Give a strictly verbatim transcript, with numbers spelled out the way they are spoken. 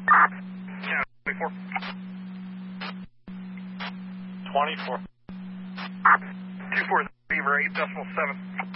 Yeah, twenty-four. twenty-four. two four, Beaver eight decimal seven.